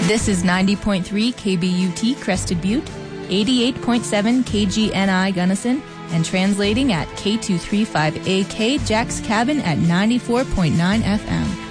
This is 90.3 KBUT Crested Butte, 88.7 KGNI Gunnison, and translating at K235AK Jack's Cabin at 94.9 FM.